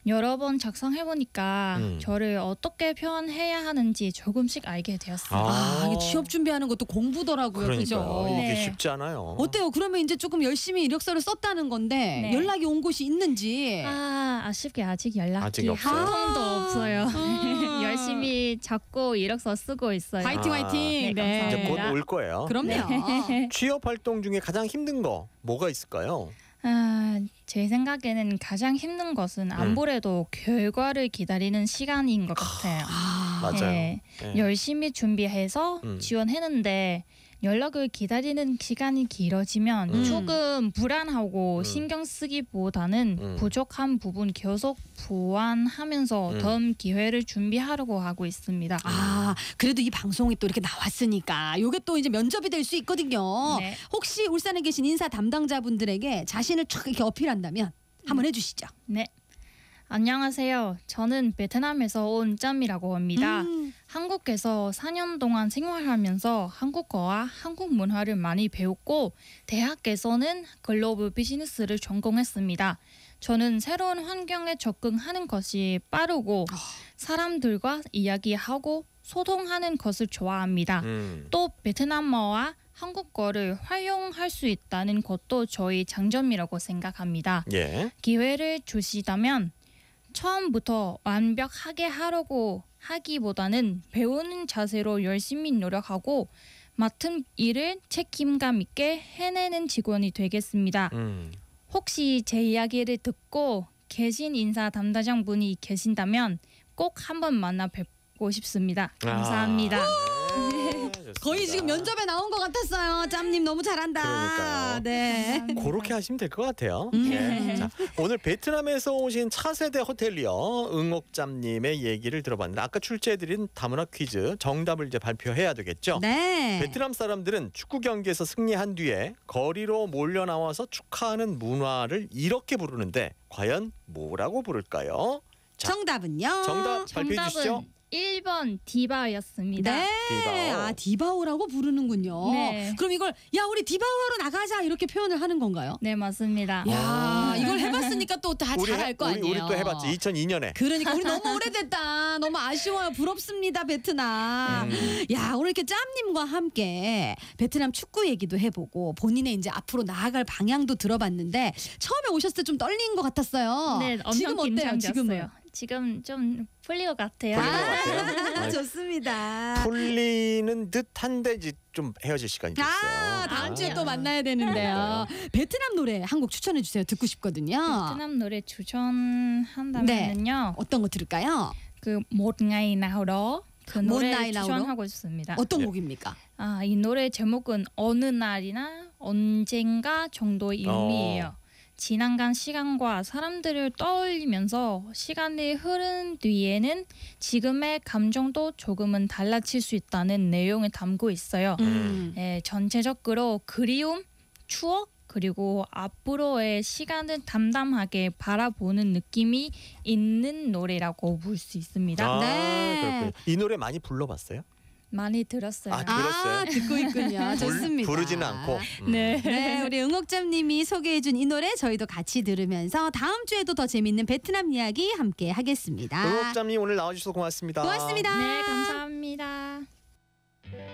여러 번 작성해보니까 저를 어떻게 표현해야 하는지 조금씩 알게 되었어요. 이게 취업 준비하는 것도 공부더라고요. 그죠? 이게 네. 쉽지 않아요. 어때요? 그러면 이제 조금 열심히 이력서를 썼다는 건데 네. 연락이 온 곳이 있는지. 아쉽게 아직 연락이 아직 없어요? 한 통도 없어요. 아. 열심히 적고 이력서 쓰고 있어요. 화이팅 화이팅. 네, 이제 곧 감사합니다. 올 거예요. 그럼요. 취업 활동 중에 가장 힘든 거 뭐가 있을까요? 제 생각에는 가장 힘든 것은 아무래도 결과를 기다리는 시간인 것 같아요. 맞아요. 네, 네. 열심히 준비해서 지원했는데 연락을 기다리는 시간이 길어지면 조금 불안하고 신경 쓰기보다는 부족한 부분 계속 보완하면서 다음 기회를 준비하려고 하고 있습니다. 그래도 이 방송이 또 이렇게 나왔으니까 요게 또 이제 면접이 될 수 있거든요. 네. 혹시 울산에 계신 인사 담당자분들에게 자신을 쫙 이렇게 어필한다면 한번 해주시죠. 네. 안녕하세요. 저는 베트남에서 온 짬이라고 합니다. 한국에서 4년 동안 생활하면서 한국어와 한국 문화를 많이 배웠고 대학에서는 글로벌 비즈니스를 전공했습니다. 저는 새로운 환경에 적응하는 것이 빠르고 사람들과 이야기하고 소통하는 것을 좋아합니다. 또 베트남어와 한국어를 활용할 수 있다는 것도 저희 장점이라고 생각합니다. 예. 기회를 주시다면 처음부터 완벽하게 하려고 하기보다는 배우는 자세로 열심히 노력하고 맡은 일을 책임감 있게 해내는 직원이 되겠습니다. 혹시 제 이야기를 듣고 계신 인사 담당자분이 계신다면 꼭 한번 만나 뵙고 싶습니다. 감사합니다. 거의 지금 면접에 나온 것 같았어요. 짬님 너무 잘한다. 그러니까요. 네. 그렇게 하시면 될 것 같아요. 네. 자, 오늘 베트남에서 오신 차세대 호텔리어 응옥짬님의 얘기를 들어봤는데 아까 출제해드린 다문화 퀴즈 정답을 이제 발표해야 되겠죠. 네. 베트남 사람들은 축구 경기에서 승리한 뒤에 거리로 몰려 나와서 축하하는 문화를 이렇게 부르는데 과연 뭐라고 부를까요? 자, 정답은요. 정답 발표해 주시죠. 정답은 1번 디바였습니다. 네. 디바오. 디바오라고 부르는군요. 네. 그럼 이걸 야 우리 디바오하러 나가자 이렇게 표현을 하는 건가요? 네, 맞습니다. 야 이걸 해봤으니까 또 다 잘 알 거 아니에요. 우리 또 해봤지 2002년에. 그러니까 우리 너무 오래됐다. 너무 아쉬워요. 부럽습니다. 베트남. 야 오늘 이렇게 짬님과 함께 베트남 축구 얘기도 해보고 본인의 이제 앞으로 나아갈 방향도 들어봤는데 처음에 오셨을 때 좀 떨린 것 같았어요. 네, 엄청 지금 어때요? 긴장됐어요. 지금은? 지금 좀 풀린 것 같아요. 풀린 것 같아요. 좋습니다. 풀리는 듯한데 이제 좀 헤어질 시간이 됐어요. 다음 주에 또 만나야 되는데요. 베트남 노래 한 곡 추천해 주세요. 듣고 싶거든요. 베트남 노래 추천한다면요. 어떤 거 들을까요? 그 một ngày nào đó 그 một 노래 ngày nào đó? 추천하고 싶습니다. 어떤 곡입니까? 이 노래 제목은 어느 날이나 언젠가 정도의 의미예요. 지나간 시간과 사람들을 떠올리면서 시간이 흐른 뒤에는 지금의 감정도 조금은 달라질 수 있다는 내용을 담고 있어요. 전체적으로 그리움, 추억, 그리고 앞으로의 시간을 담담하게 바라보는 느낌이 있는 노래라고 볼 수 있습니다. 네. 그렇군요. 이 노래 많이 불러봤어요? 많이 들었어요. 들었어요? 듣고 있군요. 좋습니다. 부르지는 않고. 네. 네, 우리 응옥짬님이 소개해준 이 노래 저희도 같이 들으면서 다음 주에도 더 재밌는 베트남 이야기 함께 하겠습니다. 응옥짬님 오늘 나와주셔서 고맙습니다. 고맙습니다. 네, 감사합니다.